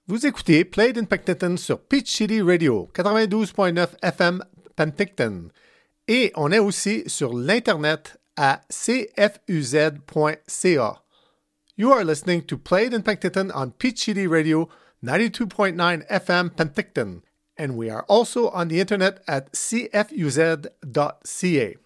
Vous écoutez Played in Penticton sur Peach City Radio, 92.9 FM Penticton. Et on est aussi sur l'Internet à cfuz.ca. You are listening to Played in Penticton on Peach City Radio, 92.9 FM Penticton. And we are also on the Internet at cfuz.ca.